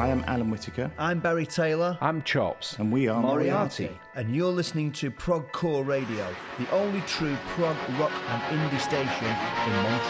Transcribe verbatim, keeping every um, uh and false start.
I am Alan Whitaker. I'm Barry Taylor. I'm Chops. And we are Moriarty. Moriarty. And you're listening to Prog Core Radio, the only true prog, rock and indie station in Montreal.